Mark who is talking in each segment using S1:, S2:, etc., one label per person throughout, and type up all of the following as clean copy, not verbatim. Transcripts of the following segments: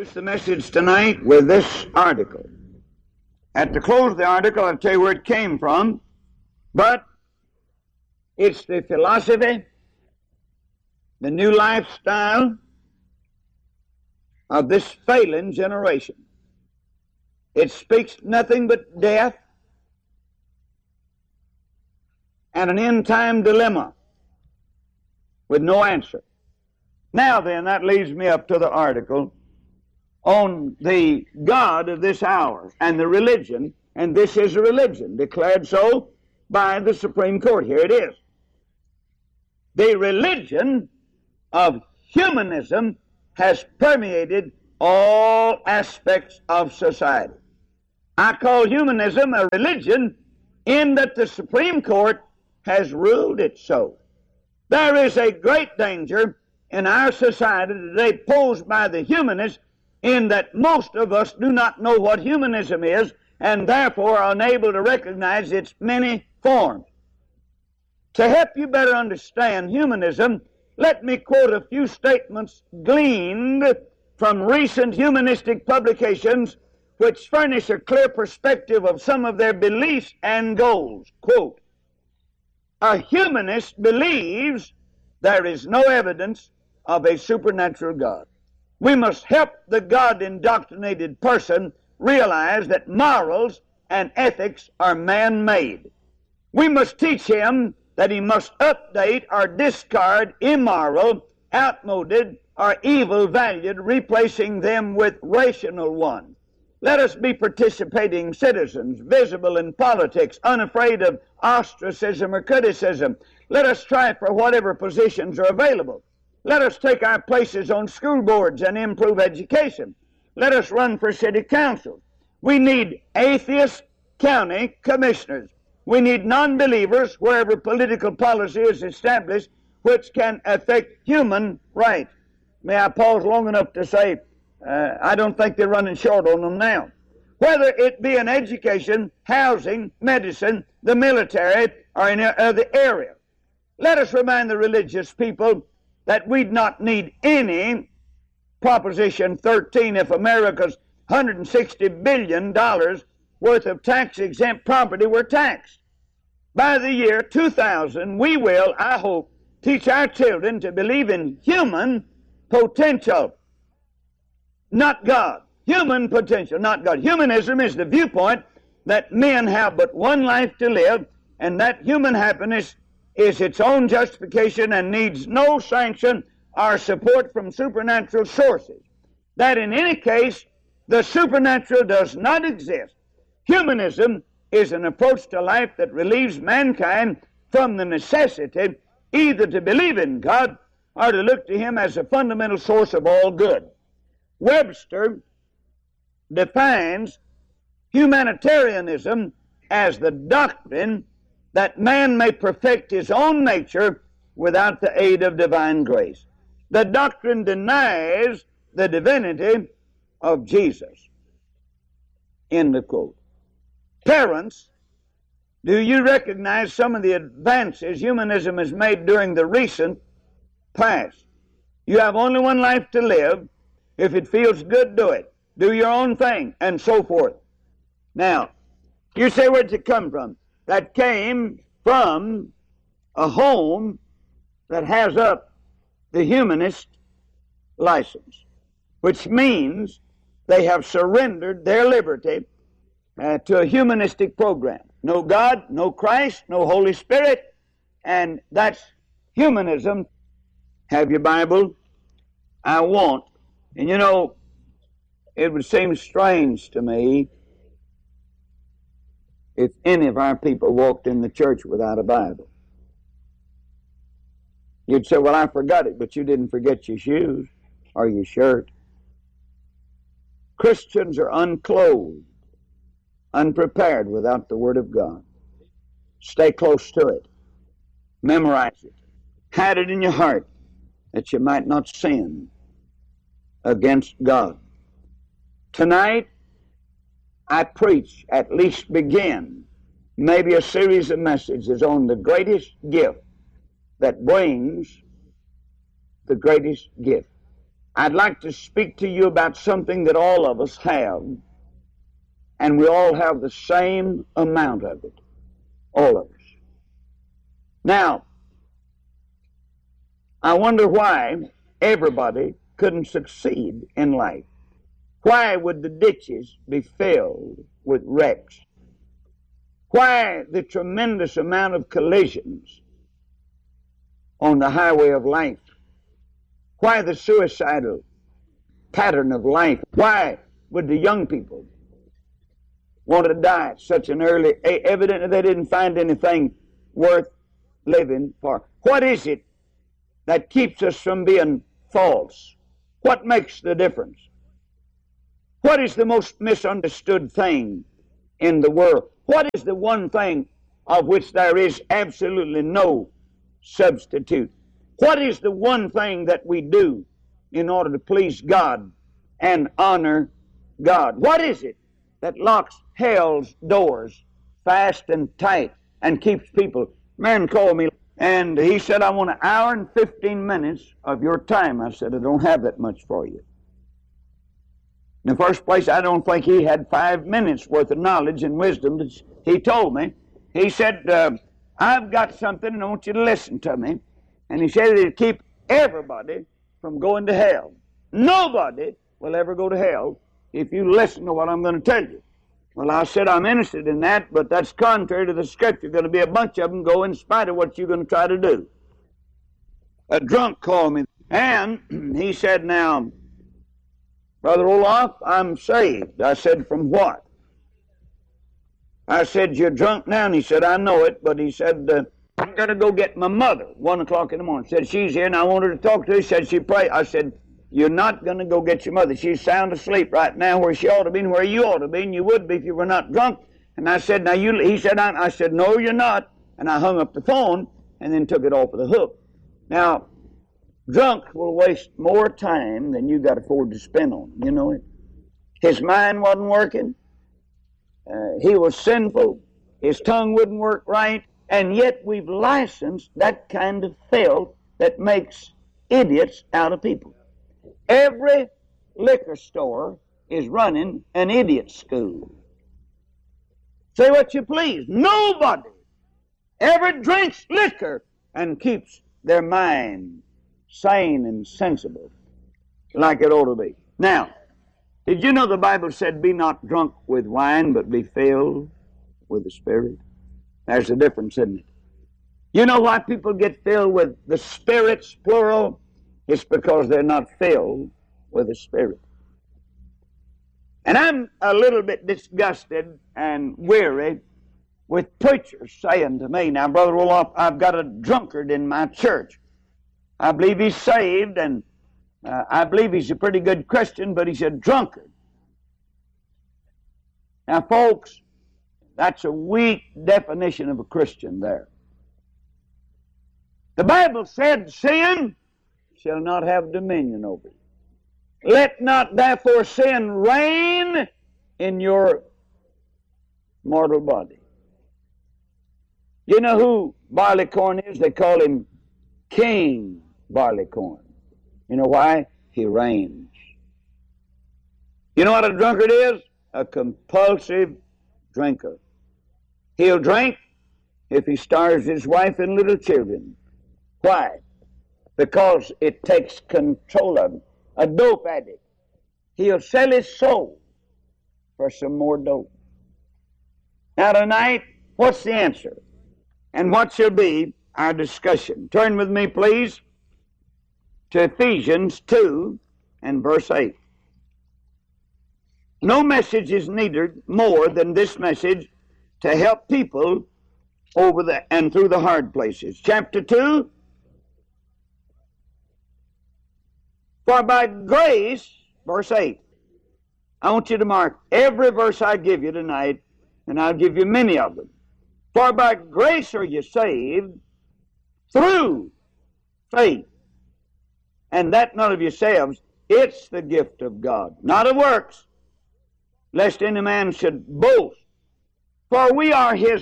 S1: introduce the message tonight with this article. At the close of the article, I'll tell you where it came from, but it's the philosophy, the new lifestyle of this failing generation. It speaks nothing but death and an end-time dilemma with no answer. Now then, that leads me up to the article on the God of this hour and the religion, and this is a religion declared so by the Supreme Court. Here it is. The religion of humanism has permeated all aspects of society. I call humanism a religion in that the Supreme Court has ruled it so. There is a great danger in our society today posed by the humanists in that most of us do not know what humanism is and therefore are unable to recognize its many forms. To help you better understand humanism, let me quote a few statements gleaned from recent humanistic publications which furnish a clear perspective of some of their beliefs and goals. Quote, "A humanist believes there is no evidence of a supernatural God. We must help the God-indoctrinated person realize that morals and ethics are man-made. We must teach him that he must update or discard immoral, outmoded, or evil-valued, replacing them with rational ones. Let us be participating citizens, visible in politics, unafraid of ostracism or criticism. Let us strive for whatever positions are available. Let us take our places on school boards and improve education. Let us run for city council. We need atheist county commissioners. We need non-believers wherever political policy is established which can affect human rights." May I pause long enough to say, I don't think they're running short on them now. Whether it be in education, housing, medicine, the military, or in other area. Let us remind the religious people that we'd not need any Proposition 13 if America's $160 billion worth of tax-exempt property were taxed. By the year 2000, we will, I hope, teach our children to believe in human potential, not God. Human potential, not God. Humanism is the viewpoint that men have but one life to live, and that human happiness is its own justification and needs no sanction or support from supernatural sources. That in any case, the supernatural does not exist. Humanism is an approach to life that relieves mankind from the necessity either to believe in God or to look to Him as a fundamental source of all good. Webster defines humanitarianism as the doctrine that man may perfect his own nature without the aid of divine grace. The doctrine denies the divinity of Jesus. End of quote. Parents, do you recognize some of the advances humanism has made during the recent past? You have only one life to live. If it feels good, do it. Do your own thing, and so forth. Now, you say, where'd it come from? That came from a home that has up the humanist license, which means they have surrendered their liberty to a humanistic program. No God, no Christ, no Holy Spirit, and that's humanism. Have your Bible? I won't. And you know, it would seem strange to me if any of our people walked in the church without a Bible. You'd say, well, I forgot it, but you didn't forget your shoes or your shirt. Christians are unclothed, unprepared without the Word of God. Stay close to it. Memorize it. Hide it in your heart that you might not sin against God. Tonight, I preach, at least begin, maybe a series of messages on the greatest gift that brings the greatest gift. I'd like to speak to you about something that all of us have, and we all have the same amount of it. All of us. Now, I wonder why everybody couldn't succeed in life. Why would the ditches be filled with wrecks? Why the tremendous amount of collisions on the highway of life? Why the suicidal pattern of life? Why would the young people want to die at such an early age? Evidently they didn't find anything worth living for. What is it that keeps us from being false? What makes the difference? What is the most misunderstood thing in the world? What is the one thing of which there is absolutely no substitute? What is the one thing that we do in order to please God and honor God? What is it that locks hell's doors fast and tight and keeps people? Man called me and he said, I want an hour and 15 minutes of your time. I said, I don't have that much for you. In the first place, I don't think he had 5 minutes worth of knowledge and wisdom that he told me. He said, I've got something and I want you to listen to me. And he said it'd keep everybody from going to hell. Nobody will ever go to hell if you listen to what I'm going to tell you. Well, I said, I'm interested in that, but that's contrary to the Scripture. Going to be a bunch of them go in spite of what you're going to try to do. A drunk called me, and he said, now, Brother Olaf, I'm saved. I said, from what? I said, you're drunk now. And he said, I know it, but he said, I'm going to go get my mother, 1 o'clock in the morning. Said, she's here, and I want her to talk to her. He said, she pray. I said, you're not going to go get your mother. She's sound asleep right now where she ought to be and where you ought to be, and you would be if you were not drunk. And I said, now you, he said, I said, no, you're not. And I hung up the phone and then took it off of the hook. Now, drunk will waste more time than you got afford to spend on him. You know it. His mind wasn't working. He was sinful. His tongue wouldn't work right. And yet we've licensed that kind of filth that makes idiots out of people. Every liquor store is running an idiot school. Say what you please. Nobody ever drinks liquor and keeps their mind sane and sensible like it ought to be. Now, did you know the Bible said, be not drunk with wine, but be filled with the Spirit? There's a difference, isn't it? You know why people get filled with the spirits, plural? It's because they're not filled with the Spirit. And I'm a little bit disgusted and weary with preachers saying to me, now, Brother Olaf, I've got a drunkard in my church. I believe he's saved, and I believe he's a pretty good Christian, but he's a drunkard. Now, folks, that's a weak definition of a Christian there. The Bible said, sin shall not have dominion over you. Let not therefore sin reign in your mortal body. You know who Barleycorn is? They call him King Barleycorn. You know why? He reigns. You know what a drunkard is? A compulsive drinker. He'll drink if he starves his wife and little children. Why? Because it takes control of him. A dope addict. He'll sell his soul for some more dope. Now tonight, what's the answer? And what shall be our discussion? Turn with me, please, to Ephesians 2 and verse 8. No message is needed more than this message to help people over and through the hard places. Chapter 2. For by grace, verse 8. I want you to mark every verse I give you tonight, and I'll give you many of them. For by grace are you saved through faith, and that not of yourselves, it's the gift of God, not of works, lest any man should boast. For we are his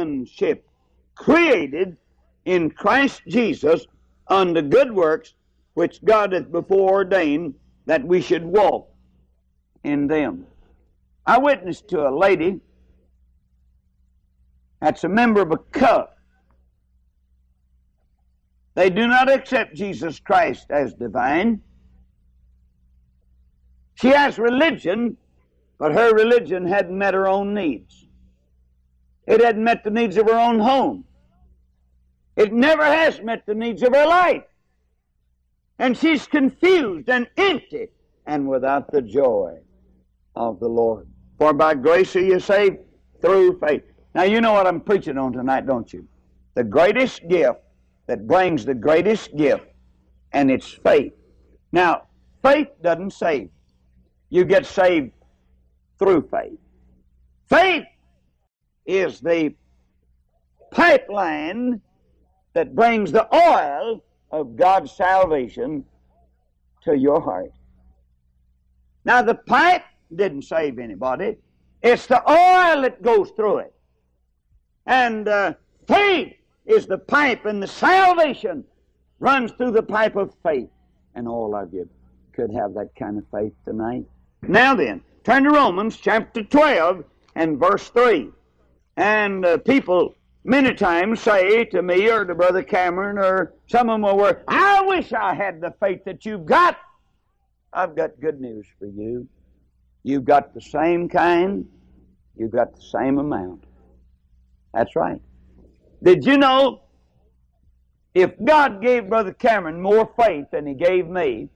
S1: workmanship, created in Christ Jesus unto good works, which God hath before ordained that we should walk in them. I witnessed to a lady that's a member of a cult. They do not accept Jesus Christ as divine. She has religion, but her religion hadn't met her own needs. It hadn't met the needs of her own home. It never has met the needs of her life. And she's confused and empty and without the joy of the Lord. For by grace are you saved through faith. Now you know what I'm preaching on tonight, don't you? The greatest gift that brings the greatest gift, and it's faith. Now, faith doesn't save. You get saved through faith. Faith is the pipeline that brings the oil of God's salvation to your heart. Now, the pipe didn't save anybody. It's the oil that goes through it. And faith is the pipe, and the salvation runs through the pipe of faith. And all of you could have that kind of faith tonight. Now then, turn to Romans chapter 12 and verse 3. And people many times say to me or to Brother Cameron or some of them were, I wish I had the faith that you've got. I've got good news for you. You've got the same kind. You've got the same amount. That's right. Did you know if God gave Brother Cameron more faith than he gave me,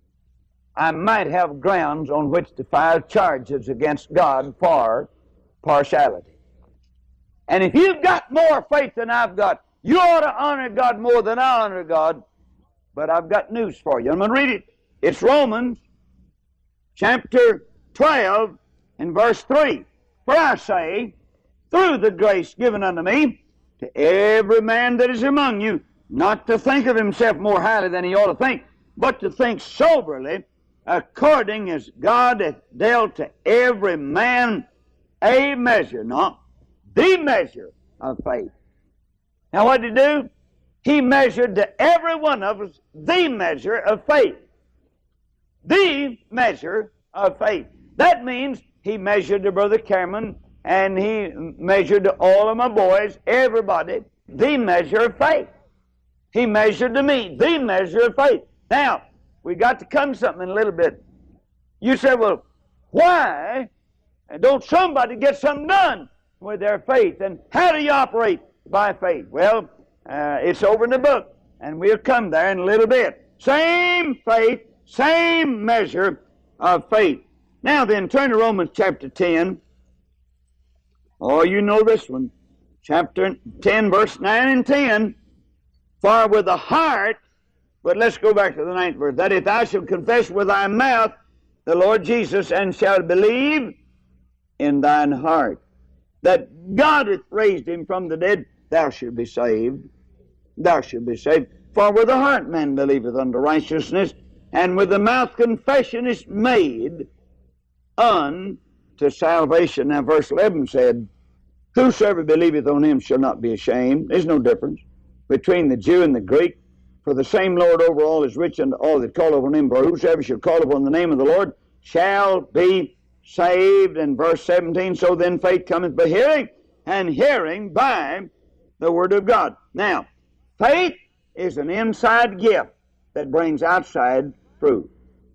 S1: I might have grounds on which to file charges against God for partiality. And if you've got more faith than I've got, you ought to honor God more than I honor God. But I've got news for you. I'm going to read it. It's Romans chapter 12 and verse 3. For I say, through the grace given unto me, to every man that is among you, not to think of himself more highly than he ought to think, but to think soberly, according as God hath dealt to every man a measure, not the measure of faith. Now what did he do? He measured to every one of us the measure of faith. The measure of faith. That means he measured to Brother Cameron, and he measured to all of my boys, everybody, the measure of faith. He measured to me, the measure of faith. Now, we got to come to something in a little bit. You say, well, why don't somebody get something done with their faith? And how do you operate by faith? Well, it's over in the book, and we'll come there in a little bit. Same faith, same measure of faith. Now then, turn to Romans chapter 10. Oh, you know this one. Chapter 10, verse 9 and 10. For with the heart, but let's go back to the 9th verse, that if thou shalt confess with thy mouth the Lord Jesus, and shalt believe in thine heart that God hath raised him from the dead, thou shalt be saved. Thou shalt be saved. For with the heart man believeth unto righteousness, and with the mouth confession is made unto salvation. Now verse 11 said, whosoever believeth on him shall not be ashamed. There's no difference between the Jew and the Greek. For the same Lord over all is rich unto all that call upon him. For whosoever shall call upon the name of the Lord shall be saved. And verse 17, so then faith cometh by hearing, and hearing by the word of God. Now, faith is an inside gift that brings outside fruit.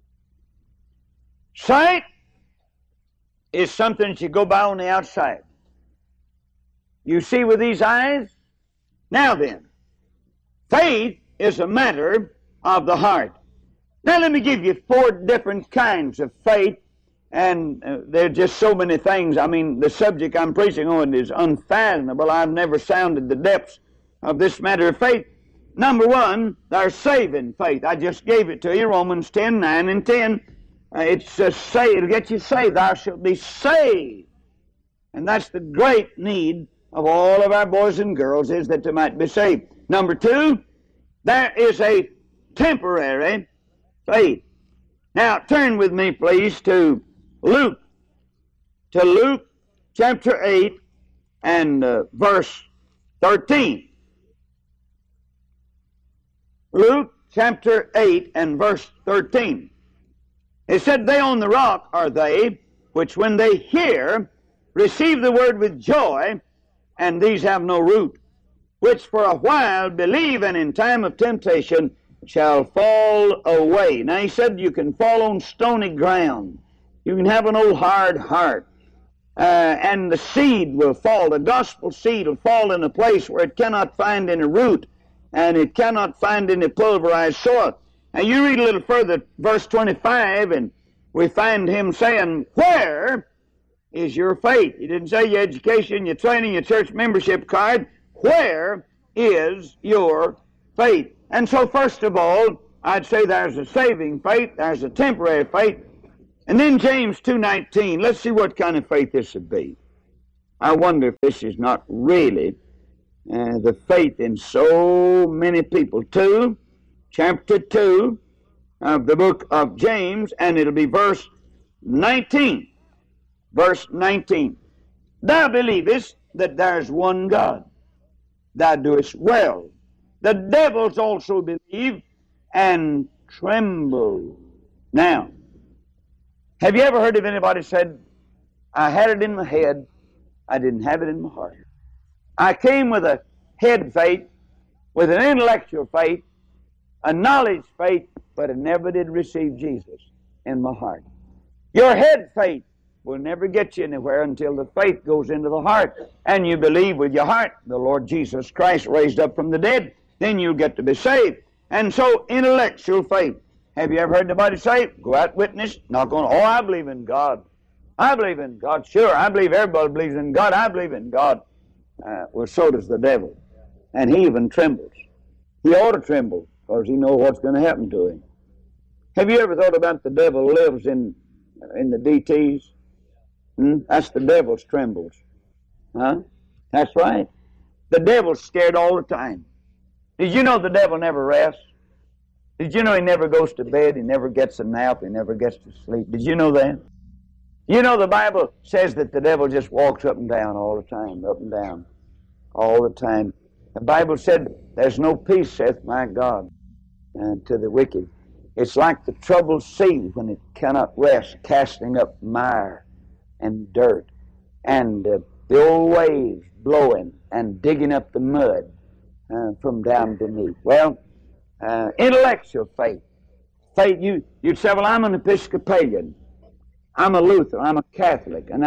S1: Sight is something that you go by on the outside. You see with these eyes? Now then, faith is a matter of the heart. Now let me give you 4 different kinds of faith, and there are just so many things. I mean, the subject I'm preaching on is unfathomable. I've never sounded the depths of this matter of faith. Number 1, there's saving faith. I just gave it to you, Romans 10, 9 and 10. It'll get you saved. Thou shalt be saved. And that's the great need of all of our boys and girls, is that they might be saved. Number 2, there is a temporary faith. Now, turn with me, please, to Luke. To Luke chapter 8 and verse 13. Luke chapter 8 and verse 13. It said, they on the rock are they, which when they hear, receive the word with joy, and these have no root, which for a while believe, and in time of temptation shall fall away. Now he said you can fall on stony ground. You can have an old hard heart. And the seed will fall, the gospel seed will fall in a place where it cannot find any root, and it cannot find any pulverized soil. Now you read a little further, verse 25, and we find him saying, where is your faith? He didn't say your education, your training, your church membership card. Where is your faith? And so first of all, I'd say there's a saving faith, there's a temporary faith. And then James 2:19, let's see what kind of faith this would be. I wonder if this is not really the faith in so many people. Chapter 2 of the book of James, and it'll be verse 19. Verse 19. Thou believest that there's one God. Thou doest well. The devils also believe and tremble. Now, have you ever heard of anybody said, I had it in my head, I didn't have it in my heart? I came with a head faith, with an intellectual faith, a knowledge faith, but I never did receive Jesus in my heart. Your head faith will never get you anywhere until the faith goes into the heart, and you believe with your heart the Lord Jesus Christ raised up from the dead. Then you'll get to be saved. And so, intellectual faith. Have you ever heard anybody say, go out witness, not going, oh, I believe in God. I believe in God. Sure, I believe everybody believes in God. I believe in God. Well, so does the devil. And he even trembles. He ought to tremble because he knows what's going to happen to him. Have you ever thought about the devil lives in the DTs? That's the devil's trembles. Huh? That's right. The devil's scared all the time. Did you know the devil never rests? Did you know he never goes to bed? He never gets a nap. He never gets to sleep. Did you know that? You know the Bible says that the devil just walks up and down all the time, up and down, all the time. The Bible said, there's no peace, saith my God, to the wicked. It's like the troubled sea when it cannot rest, casting up mire and dirt, and the old waves blowing and digging up the mud from down beneath. Well, intellectual faith. Faith, you'd say, well, I'm an Episcopalian. I'm a Lutheran. I'm a Catholic. And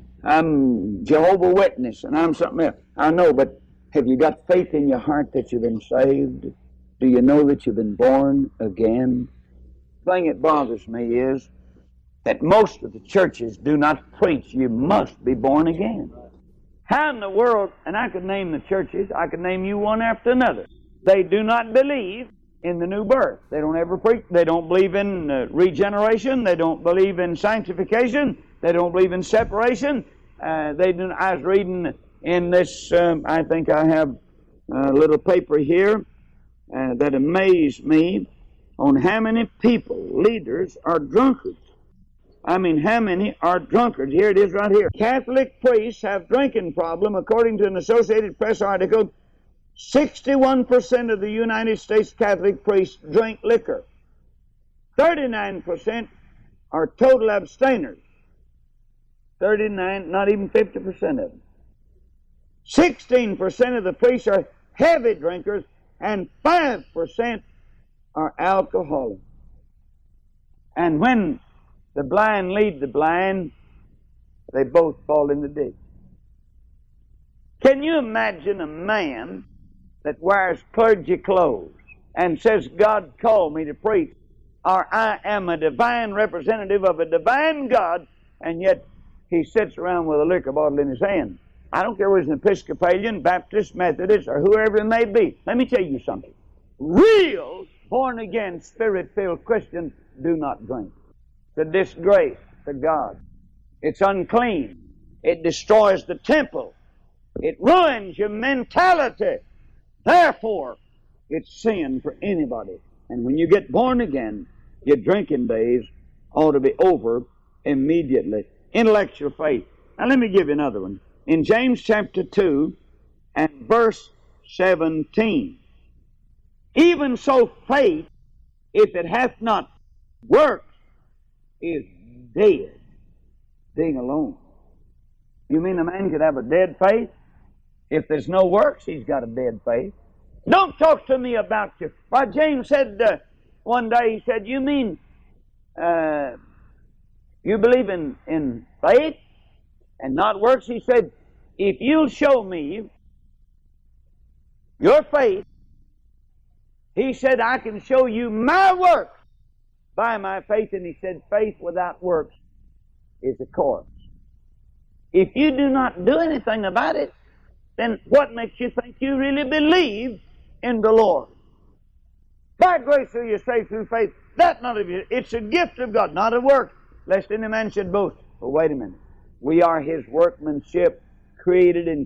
S1: I'm Jehovah's Witness. And I'm something else. I know, but have you got faith in your heart that you've been saved? Do you know that you've been born again? The thing that bothers me is that most of the churches do not preach you must be born again. How in the world, and I could name the churches, I could name you one after another. They do not believe in the new birth. They don't ever preach. They don't believe in regeneration. They don't believe in sanctification. They don't believe in separation. I was reading in this, I think I have a little paper here that amazed me on how many people, leaders, are drunkards. I mean, how many are drunkards? Here it is right here. Catholic priests have drinking problem, according to an Associated Press article. 61% of the United States Catholic priests drink liquor. 39% are total abstainers. 39, not even 50% of them. 16% of the priests are heavy drinkers, and 5% are alcoholics. And when the blind lead the blind, they both fall in the ditch. Can you imagine a man that wears clergy clothes and says, God called me to preach, or I am a divine representative of a divine God, and yet he sits around with a liquor bottle in his hand? I don't care whether he's an Episcopalian, Baptist, Methodist, or whoever it may be. Let me tell you something. Real born-again, Spirit-filled Christians do not drink. It's a disgrace to God. It's unclean. It destroys the temple. It ruins your mentality. Therefore, it's sin for anybody. And when you get born again, your drinking days ought to be over immediately. Intellectual faith. Now let me give you another one. In James chapter 2 and verse 17, even so faith if it hath not works, is dead, being alone. You mean a man could have a dead faith? If there's no works, he's got a dead faith. Don't talk to me about you. Why, James said one day, he said, you mean you believe in faith and not works? He said, if you'll show me your faith, he said, I can show you my works by my faith. And he said, faith without works is a corpse. If you do not do anything about it, then what makes you think you really believe in the Lord? By grace are you saved through faith, that not of you. It's a gift of God, not a work, lest any man should boast. But wait a minute. We are His workmanship, created in